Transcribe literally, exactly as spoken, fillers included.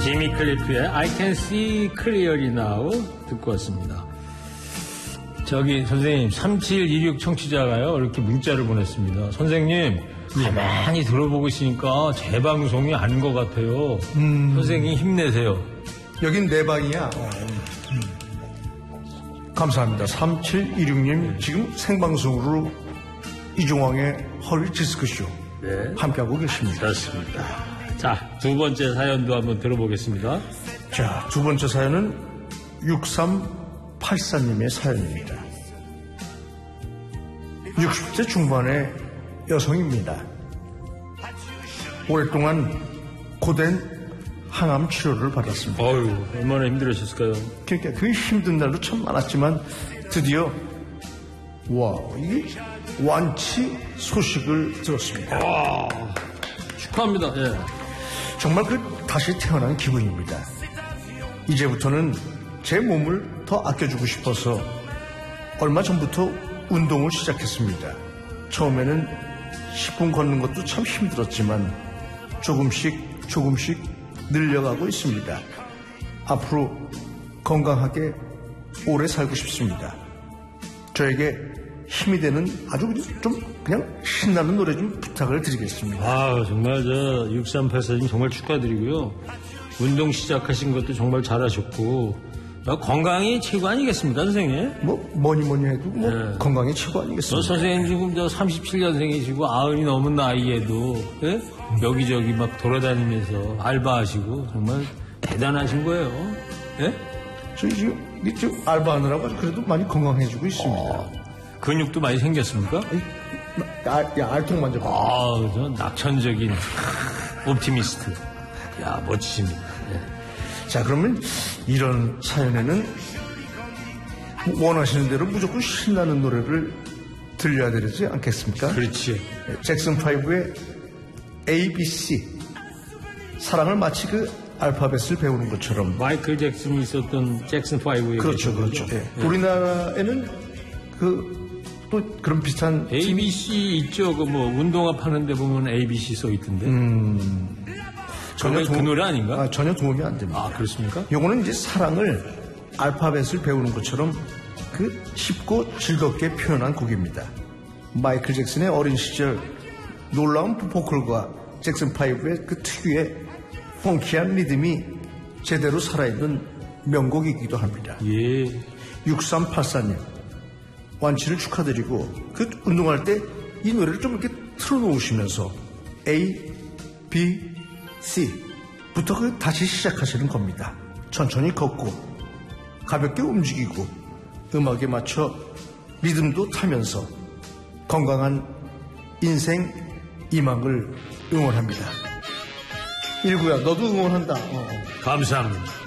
지미 클리프의 I Can See Clearly Now 듣고 왔습니다. 저기 선생님 삼칠이육 청취자가요 이렇게 문자를 보냈습니다. 선생님 가만히 들어보고 있으니까 제 방송이 아닌 것 같아요. 음. 선생님 힘내세요. 여긴 내 방이야. 어. 음. 감사합니다. 삼칠이육 님 지금 생방송으로 이종황의 허리 디스크쇼 네. 함께하고 계십니다. 그렇습니다. 자, 두 번째 사연도 한번 들어보겠습니다. 자, 두 번째 사연은 육삼팔사 님의 사연입니다. 육십 대 중반의 여성입니다. 오랫동안 고된 항암 치료를 받았습니다. 어휴, 얼마나 힘들으셨을까요? 그러니까 그 힘든 날도 참 많았지만 드디어 와, 이게 완치 소식을 들었습니다. 와, 축하합니다. 예. 정말 그 다시 태어난 기분입니다. 이제부터는 제 몸을 더 아껴주고 싶어서 얼마 전부터 운동을 시작했습니다. 처음에는 십 분 걷는 것도 참 힘들었지만 조금씩 조금씩 늘려가고 있습니다. 앞으로 건강하게 오래 살고 싶습니다. 저에게 힘이 되는 아주 좀 그냥 신나는 노래 좀 부탁을 드리겠습니다. 아, 정말 저 육삼팔사 님 정말 축하드리고요. 운동 시작하신 것도 정말 잘하셨고 건강이 최고 아니겠습니까, 선생님? 뭐 뭐니 뭐니 해도 뭐 네. 건강이 최고 아니겠습니까? 선생님 지금 저 삼십칠 년생이시고 아흔이 넘은 나이에도 예? 여기저기 막 돌아다니면서 알바하시고 정말 대단하신 거예요. 예? 저희 지금, 지금 알바하느라고 그래도 많이 건강해지고 있습니다. 어, 근육도 많이 생겼습니까? 아, 야, 알통 만져봐. 아, 저 낙천적인 옵티미스트. 야, 멋지십니다. 예. 자, 그러면 이런 사연에는 원하시는 대로 무조건 신나는 노래를 들려야 되지 않겠습니까? 그렇지. 잭슨 파이브의 A, B, C. 사랑을 마치 그 알파벳을 배우는 것처럼. 마이클 잭슨이 있었던 잭슨 파이브의 그렇죠, 그렇죠. 네. 네. 우리나라에는 그 또 그런 비슷한 A, B, C 있죠. 그 뭐 운동화 파는데 보면 A, B, C 써 있던데. 음. 전혀 도움, 그 노래 아닌가? 아, 전혀 도움이 안 됩니다. 아, 그렇습니까? 요거는 이제 사랑을 알파벳을 배우는 것처럼 그 쉽고 즐겁게 표현한 곡입니다. 마이클 잭슨의 어린 시절 놀라운 보컬과 잭슨 파이브의 그 특유의 펑키한 리듬이 제대로 살아있는 명곡이기도 합니다. 예. 육삼팔사 님 완치를 축하드리고 그 운동할 때 이 노래를 좀 이렇게 틀어놓으시면서 A, B, C부터 그 다시 시작하시는 겁니다. 천천히 걷고 가볍게 움직이고 음악에 맞춰 리듬도 타면서 건강한 인생 이막을 응원합니다. 일구야, 너도 응원한다. 어. 감사합니다.